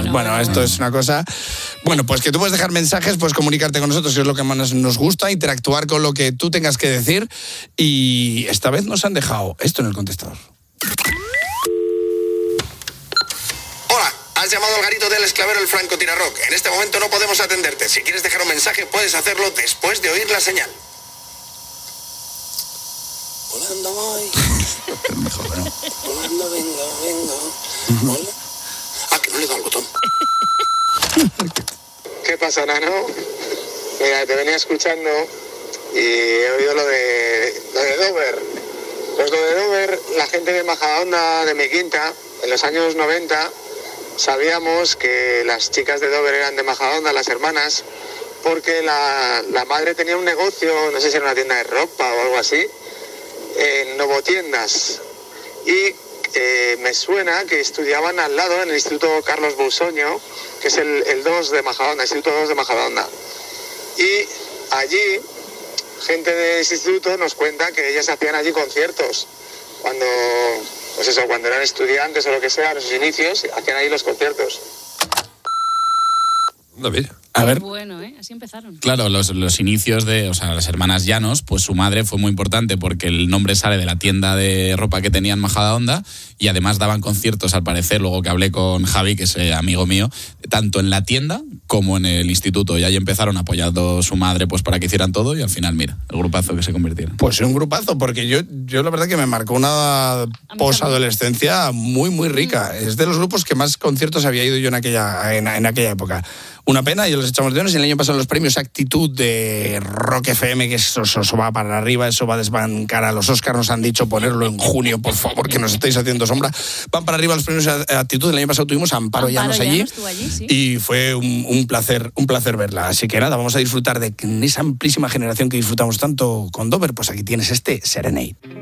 Bueno, esto es una cosa... Bueno, pues que tú puedes dejar mensajes, puedes comunicarte con nosotros, que es lo que más nos gusta, interactuar con lo que tú tengas que decir. Y esta vez nos han dejado esto en el contestador. Hola, has llamado al garito del esclavero El Franco Tirarroc. En este momento no podemos atenderte. Si quieres dejar un mensaje, puedes hacerlo después de oír la señal. Volando voy. Mejor, ¿no? Volando vengo. Hola. Ah, que no le he dado al botón. ¿Qué pasa, Nano? Mira, te venía escuchando y he oído lo de Dover. Pues lo de Dover, la gente de Majadahonda, de mi quinta, en los años 90, sabíamos que las chicas de Dover eran de Majadahonda, las hermanas, porque la madre tenía un negocio, no sé si era una tienda de ropa o algo así, en Novotiendas. Y me suena que estudiaban al lado en el Instituto Carlos Busoño, que es el 2 de Majadahonda, Instituto 2 de Majadahonda. Y allí, gente de ese instituto nos cuenta que ellas hacían allí conciertos. Cuando eran estudiantes o lo que sea, en sus inicios, hacían ahí los conciertos. A ver. Bueno, así empezaron. Claro, los inicios de, las hermanas Llanos, pues su madre fue muy importante porque el nombre sale de la tienda de ropa que tenían Majadahonda y además daban conciertos, al parecer, luego que hablé con Javi, que es amigo mío, tanto en la tienda como en el instituto. Y ahí empezaron apoyando su madre pues para que hicieran todo y al final, mira, el grupazo que se convirtieron. Pues un grupazo, porque yo la verdad que me marcó una posadolescencia muy, muy rica. Es de los grupos que más conciertos había ido yo en aquella época. Una pena, y los echamos de menos. Y el año pasado los premios Actitud de Rock FM, que eso va para arriba, eso va a desbancar a los Oscars. Nos han dicho ponerlo en junio, por favor, que nos estáis haciendo sombra. Van para arriba los premios Actitud. El año pasado tuvimos a Amparo Llanos allí, sí. y fue un placer verla. Así que nada, vamos a disfrutar de esa amplísima generación que disfrutamos tanto con Dover. Pues aquí tienes este Serenade.